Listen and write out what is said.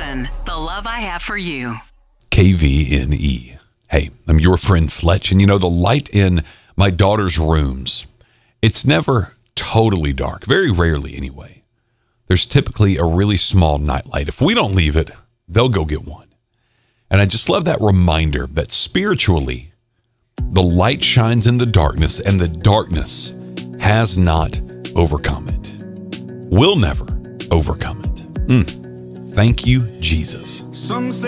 Listen, the love I have for you. KVNE. Hey, I'm your friend Fletch, and you know, the light in my daughter's rooms, it's never totally dark, very rarely anyway. There's typically a really small nightlight. If we don't leave it, they'll go get one. And I just love that reminder that spiritually, the light shines in the darkness, and the darkness has not overcome it. Will never overcome it. Thank you, Jesus. Some say